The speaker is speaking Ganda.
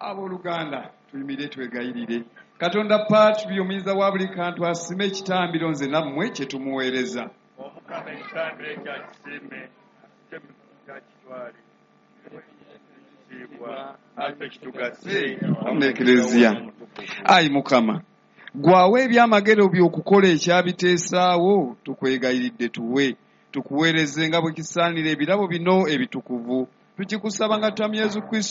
Abooluganda tuyimire twegayirire Katonda Patri omuyinza wa buli kantu asime ekitambiro nze nammwe kye tumuweereza. Omukama ekitambiro ekyakisime kyakitwale ekitiibwa ate kitugase Eklezia. Ayi Mukama gwawe ebyamagero by'okukola ekyabiteesaawo tukwegayiridde tukuweereze nga bwe kisaanira ebirabo bino ebitukuvu tukikusaba nga Yesu Kristo